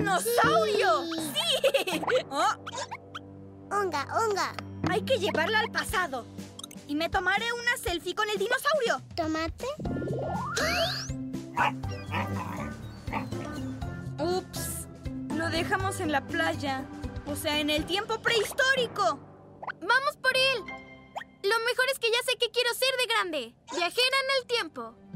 dinosaurio! ¡Sí! Oh, Unga, unga. hay que llevarla al pasado. Y me tomaré una selfie con el dinosaurio. ¿Tomate? Ups, lo dejamos en la playa. O sea, en el tiempo prehistórico. ¡Vamos por él! Lo mejor es que ya sé qué quiero ser de grande. Viajera en el tiempo.